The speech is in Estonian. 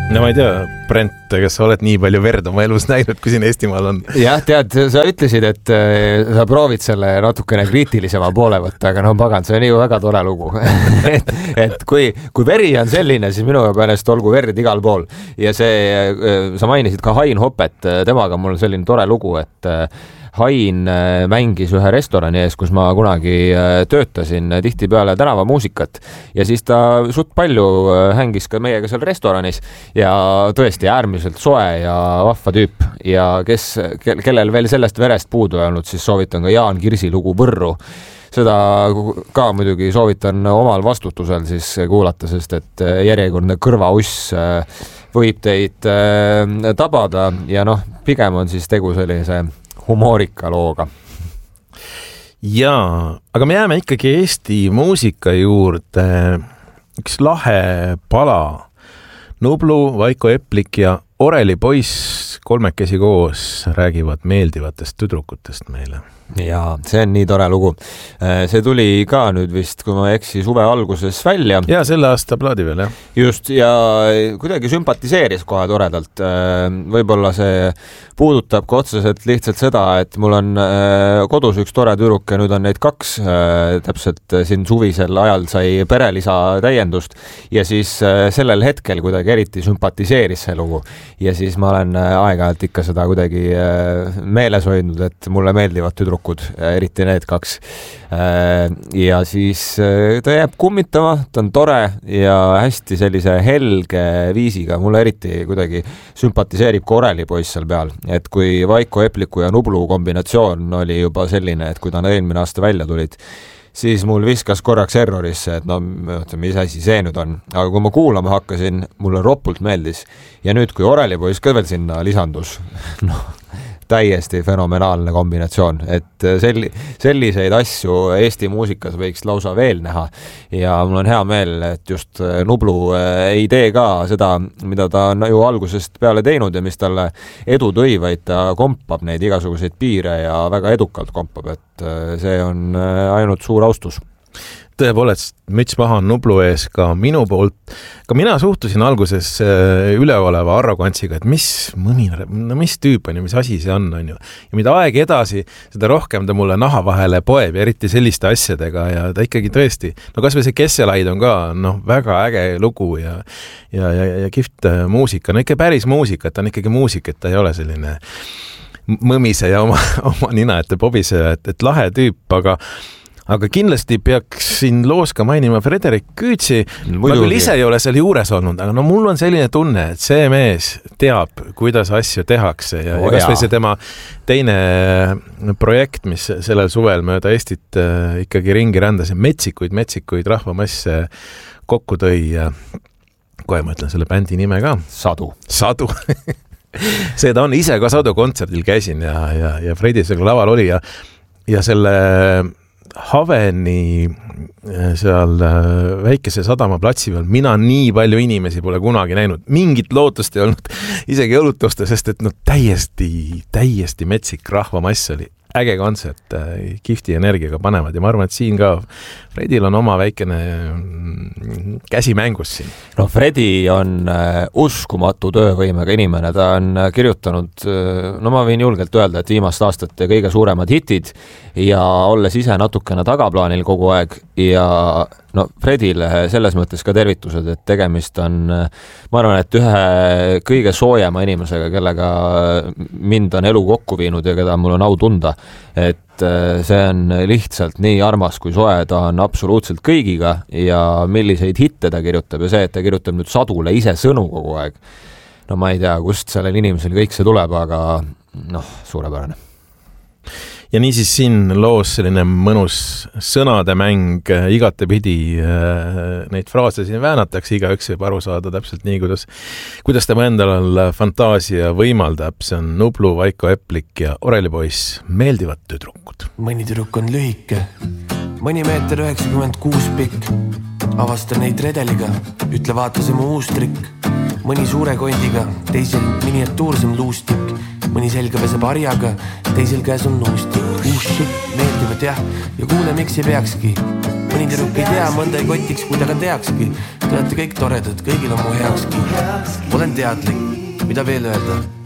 No ma ei tea, Brent, kas sa oled nii palju verd oma elus näinud, kui siin Eestimaal on? Jah, tead, sa ütlesid, et sa proovid selle natukene kriitilisema poole võtta, aga no pagan, see on ju väga tore lugu. et kui veri on selline, siis minu pärast olgu verd igal pool. Ja see, sa mainisid ka Hain Hopet, temaga mul on selline tore lugu, et Hain mängis ühe restorani ees, kus ma kunagi töötasin tihtipeale tänavamuusikat ja siis ta suht palju hängis ka meiega seal restoranis ja tõesti äärmiselt soe ja vahva tüüp ja kellel veel sellest verest puudu ei olnud, siis soovitan ka Jaan Kirsi lugu Võrru. Seda ka muidugi soovitan omal vastutusel siis kuulata, sest et järjekordne kõrvauss võib teid tabada ja noh, pigem on siis tegu sellise humoorika looga. Jaa, aga me jääme ikkagi Eesti muusika juurde. Üks lahe pala. Nublu, Vaiko Eplik ja Oreli poiss kolmekesi koos räägivad meeldivatest tüdrukutest meile. Jaa, see on nii tore lugu. See tuli ka nüüd vist, kui ma eksi, suve alguses välja. Jaa, selle aasta plaadi veel, jah. Just, ja kuidagi sümpatiseeris kohe toredalt. Võib-olla see puudutab ka otseselt lihtsalt seda, et mul on kodus üks tore tüdruk ja nüüd on neid kaks. Täpselt siin suvisel ajal sai perelisa täiendust ja siis sellel hetkel kuidagi eriti sümpatiseeris see lugu. Ja siis ma olen aeg-ajalt ikka seda kuidagi meeles hoidnud, et mulle meeldivad tüdrukud, eriti need kaks. Ja siis ta jääb kummitama, ta on tore ja hästi sellise helge viisiga. Mulle eriti kuidagi sümpatiseerib ka Oreli poiss seal peal. Et kui Vaiko Epliku ja Nublu kombinatsioon oli juba selline, et kui ta eelmine aasta välja tulid, siis mul viskas korraks errorisse, et no, mis asi see nüüd on. Aga kui ma kuulama hakkasin, mulle ropult meeldis. Ja nüüd, kui Oreli poiss ka veel sinna lisandus, täiesti fenomenaalne kombinatsioon, et selliseid asju Eesti muusikas võiks lausa veel näha ja mul on hea meel, et just Nublu ei tee ka seda, mida ta on ju algusest peale teinud ja mis talle edu tõi, vaid ta kompab neid igasuguseid piire ja väga edukalt kompab, et see on ainult suur austus. Tõepoolest, müts maha on Nublu ees ka minu poolt. Ka mina suhtusin alguses üleoleva arrogantsiga, et mis tüüp on ja mis asi see on ju. Ja mida aeg edasi, seda rohkem ta mulle naha vahele poeb, eriti selliste asjadega ja ta ikkagi tõesti, no kas või see Kesselaid on ka väga äge lugu ja kihvt muusika. No ikka päris muusika, ta on ikkagi muusik, et ta ei ole selline mõmise ja oma nina ette pobise, et lahe tüüp, aga kindlasti peaks siin loos ka mainima Frederik Küütsi. Ma küll ise ei ole seal juures olnud, aga no mul on selline tunne, et see mees teab, kuidas asju tehakse ja kas või see tema teine projekt, mis sellel suvel mööda Eestit ikkagi ringi rändas ja metsikuid rahvamasse kokku tõi ja kohe ma ütlen selle bändi nime ka. Sadu. See ta on ise ka Sadu kontserdil käisin ja Fredi selle laval oli ja selle Haveni seal väikese sadama platsi peal mina nii palju inimesi pole kunagi näinud. Mingit lootust ei olnud isegi õlutuste, sest et täiesti metsik rahvamass oli. Äge kontsert, kihvti energiaga panevad ja ma arvan, et siin ka Fredil on oma väikene käsi mängus siin. No Fredi on uskumatu töövõimega inimene, ta on kirjutanud, no ma võin julgelt öelda, et viimast aastate kõige suuremad hitid ja olles ise natukene tagaplaanil kogu aeg ja no Fredile selles mõttes ka tervitused, et tegemist on, ma arvan, et ühe kõige soojema inimesega, kellega mind on elu kokku viinud ja keda mul on au tunda, et see on lihtsalt nii armas kui soe, ta on absoluutselt kõigiga ja milliseid hitte ta kirjutab ja see, et ta kirjutab nüüd Sadule ise sõnu kogu aeg. No ma ei tea, kust sellel inimesel kõik see tuleb, aga suurepärane. Ja niisiis siin loos selline mõnus sõnade mäng, igatepidi neid fraase siin väänatakse, igaüks võib aru saada täpselt nii, kuidas tema endal fantaasia võimaldab. See on Nublu, Vaiko Eplik ja Oreli poiss, meeldivad tüdrukud. Mõni tüdruk on lühike, mõni meeter 96 pikk. Avasta neid redeliga, ütle vaata see mu uus trikk. Mõni suure kondiga, teisel miniatuursem luustik. Mõni selga peseb harjaga, teisel käes on nuustik. Shit, meeldivad jah, ja kuule, miks ei peakski. Mõni tüdruk ei tea, mõnda ei kotiks, kui ta ka teakski. Te olete kõik toredad, kõigil on mu heakski. Olen teadlik, mida veel öelda.